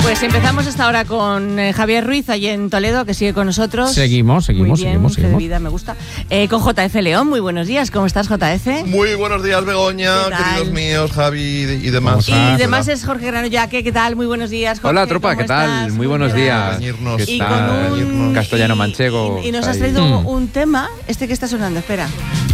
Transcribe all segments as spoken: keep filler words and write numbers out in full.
Pues empezamos esta hora con eh, Javier Ruiz, allí en Toledo, que sigue con nosotros. Seguimos, seguimos, muy bien, seguimos, Fe seguimos. de vida, me gusta. Eh, con J F León, muy buenos días. ¿Cómo estás, J F? Muy buenos días, Begoña, queridos míos, Javi y demás. Y demás es Jorge Granollaque, ¿qué tal? Muy buenos días, Jorge. Hola, tropa, ¿cómo ¿qué tal? estás? Muy buenos días. Reñirnos. ¿Qué Y tal? con un Castellano y- manchego. Y, y nos has Ahí. traído Mm. un tema, este que está sonando, espera.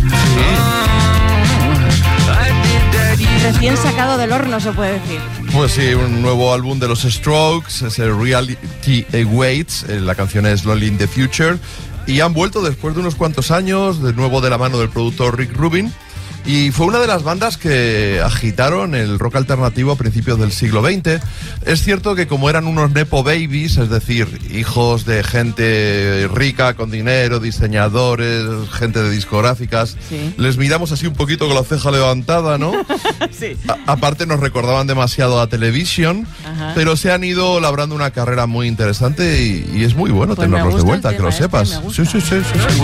Recién sacado del horno, se puede decir. Pues sí, un nuevo álbum de los Strokes, es el Reality Awaits, eh, la canción es Lonely in the Future, y han vuelto después de unos cuantos años, de nuevo de la mano del productor Rick Rubin, y fue una de las bandas que agitaron el rock alternativo a principios del siglo veinte. Es cierto que como eran unos nepo babies, es decir, hijos de gente rica, con dinero, diseñadores, gente de discográficas, Sí. les miramos así un poquito con la ceja levantada, ¿no? Sí. A- aparte nos recordaban demasiado a Television, Ajá. pero se han ido labrando una carrera muy interesante y, y es muy bueno Pues me tenerlos de gusta vuelta, el que lo tema este, sepas. me gusta. Sí, sí, sí, sí, sí.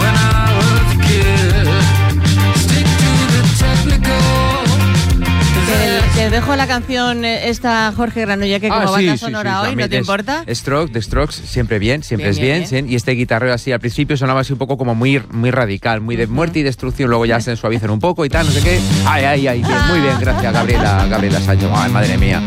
Te, te dejo la canción eh, esta, Jorge Granollaque, como Ah, banda sí, sí, sonora sí, hoy, ¿no también te es- importa? Strokes, The Strokes, siempre bien, siempre Bien, es bien, bien, bien. sí. Y este guitarreo así al principio sonaba así un poco como muy, muy radical, muy de muerte y destrucción, luego ya se suavizan un poco y tal, no sé qué. Ay, ay, ay, bien, muy bien, gracias Gabriela, Gabriela Sancho. Ay, madre mía.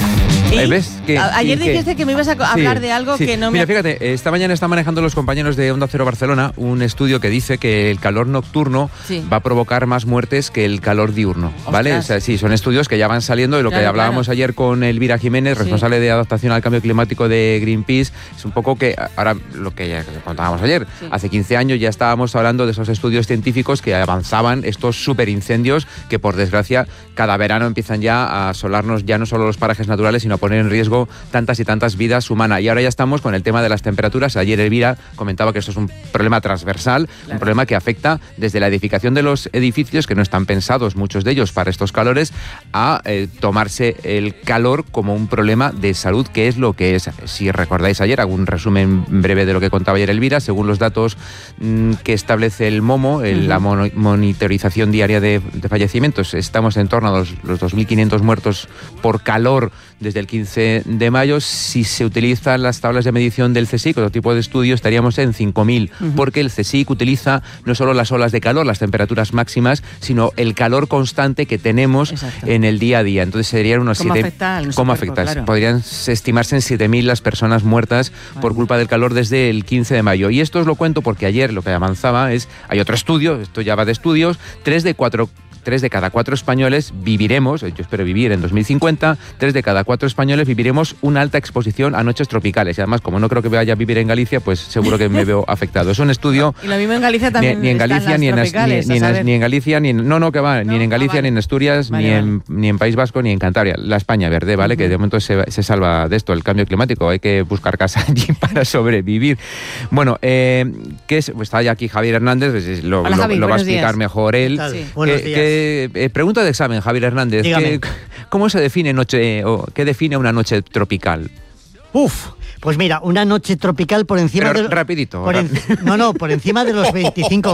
Y Eh, ¿Ves? Que- a- ayer y que- dijiste que me ibas a co- Sí, hablar de algo sí. que no me... Mira, fíjate, eh, esta mañana están manejando los compañeros de Onda Cero Barcelona un estudio que dice que el calor nocturno Sí. va a provocar más muertes que el calor diurno, ¿vale? Ostras. O sea, sí, son estudios que ya van saliendo de lo Claro, que hablábamos claro. ayer con Elvira Jiménez, Sí. responsable de adaptación al cambio climático de Greenpeace. Es un poco que ahora lo que ya contábamos ayer, Sí. hace quince años ya estábamos hablando de esos estudios científicos que avanzaban estos superincendios que por desgracia cada verano empiezan ya a asolarnos ya no solo los parajes naturales, sino a poner en riesgo tantas y tantas vidas humanas. Y ahora ya estamos con el tema de las temperaturas. Ayer Elvira comentaba que esto es un problema transversal, Claro. un problema que afecta desde la edificación de los edificios, que no están pensados muchos de ellos para estos calores, a eh, tomarse el calor como un problema de salud, que es lo que es. Si recordáis ayer, hago un resumen breve de lo que contaba ayer Elvira, según los datos mm, que establece el MOMO, el- Ujú. la mono- monitorización diaria de, de fallecimientos, estamos en torno a los, los dos mil quinientos muertos por calor desde el quince de mayo. Si se utilizan las tablas de medición del CSIC, otro tipo de estudio, estaríamos en cinco mil, Ujú. porque el CSIC utiliza no solo las olas de calor, las temperaturas máximas, sino el calor constante que tenemos Exacto. en el día a día. Entonces serían unos ¿Cómo siete... afecta a nuestro ¿Cómo cuerpo? afecta? Claro. Podrían estimarse en siete mil las personas muertas Vale. por culpa del calor desde el quince de mayo. Y esto os lo cuento porque ayer lo que avanzaba es, hay otro estudio, esto ya va de estudios, tres de cuatro Tres de cada cuatro españoles viviremos, yo espero vivir en dos mil cincuenta, tres de cada cuatro españoles viviremos una alta exposición a noches tropicales. Y además, como no creo que vaya a vivir en Galicia, pues seguro que me veo afectado. Es un estudio... Y lo mismo en Galicia Ni, también ni en están Galicia, las ni en, As- ni, tropicales, ni en a As- saber. ni en Galicia, ni en, no, no, que va, ¿No? ni en Ah, Galicia, vale. ni en Asturias, Vale, ni, vale. en, ni en País Vasco, ni en Cantabria. La España verde, ¿vale? Ujú. Que de momento se, se salva de esto, el cambio climático. Hay que buscar casa allí para sobrevivir. Bueno, eh, ¿qué es? Pues está ya aquí Javier Hernández, pues, lo, Hola, lo- Javi, lo va a buenos explicar días. mejor él. ¿Qué tal? Sí. Buenos ¿Qué- días. qué- eh, pregunta de examen, Javier Hernández. Dígame. ¿Qué- ¿Cómo se define noche o qué define una noche tropical? Uf, pues mira, una noche tropical por encima Pero de... rapidito, por en- rápido. no, no, por encima de los veinticinco